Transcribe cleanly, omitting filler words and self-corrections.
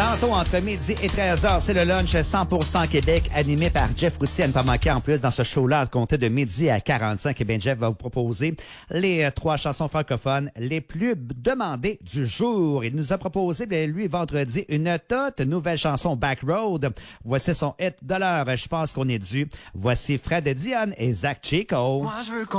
Tantôt, entre midi et 13h, c'est le lunch 100% Québec, animé par Jeff Routier, à ne pas manquer en plus dans ce show-là, à compter de midi à 45. Eh bien, Jeff va vous proposer les 3 chansons francophones les plus demandées du jour. Il nous a proposé, lui, vendredi, une toute nouvelle chanson, Backroad. Voici son hit de l'heure. Je pense qu'on est dû. Voici Fred Dionne et Zach Chico. Moi, je veux